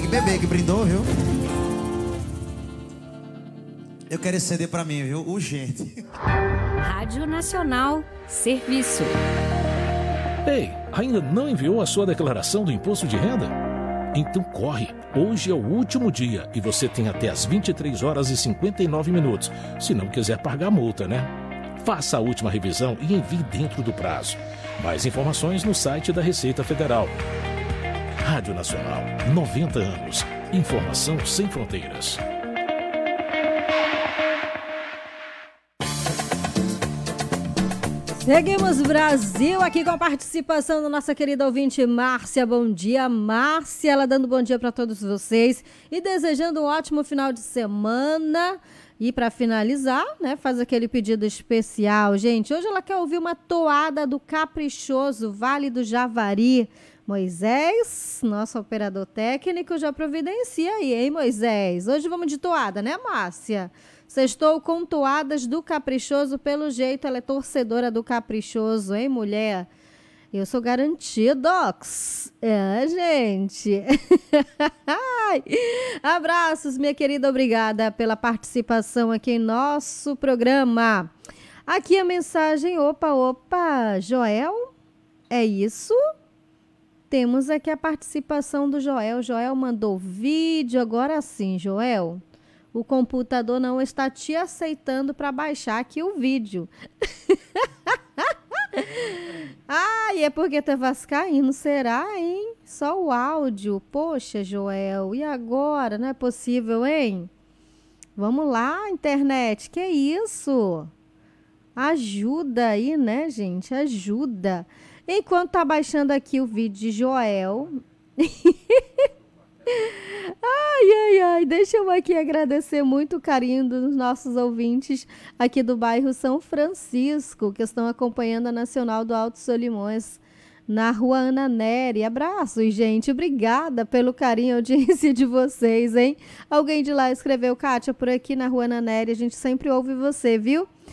que beber, que brindou, viu? Eu quero esse CD pra mim, viu? Urgente. Rádio Nacional, serviço. Ei, ainda não enviou a sua declaração do imposto de renda? Então corre, hoje é o último dia e você tem até as 23 horas e 59 minutos, se não quiser pagar a multa, né? Faça a última revisão e envie dentro do prazo. Mais informações no site da Receita Federal. Rádio Nacional, 90 anos. Informação sem fronteiras. Seguimos Brasil aqui com a participação da nossa querida ouvinte Márcia. Bom dia, Márcia. Ela dando bom dia para todos vocês e desejando um ótimo final de semana. E para finalizar, né, faz aquele pedido especial. Gente, hoje ela quer ouvir uma toada do Caprichoso, Vale do Javari. Moisés, nosso operador técnico, já providencia aí, hein, Moisés? Hoje vamos de toada, né, Márcia? Sextou com toadas do Caprichoso, pelo jeito ela é torcedora do Caprichoso, hein, mulher? Eu sou garantidox. É, gente. Abraços, minha querida, obrigada pela participação aqui em nosso programa. Aqui a mensagem, opa, Joel, é isso? Temos aqui a participação do Joel. Joel mandou vídeo, agora sim, Joel. O computador não está te aceitando para baixar aqui o vídeo. Ai, é porque tá vascaíno, será, hein? Só o áudio. Poxa, Joel, e agora? Não é possível, hein? Vamos lá, internet, que isso? Ajuda aí, né, gente? Ajuda. Enquanto tá baixando aqui o vídeo de Joel... Ai, deixa eu aqui agradecer muito o carinho dos nossos ouvintes aqui do bairro São Francisco, que estão acompanhando a Nacional do Alto Solimões, na rua Ana Nery. Abraços, gente, obrigada pelo carinho e audiência de vocês, hein? Alguém de lá escreveu, Kátia, por aqui na rua Ana Nery, a gente sempre ouve você, viu?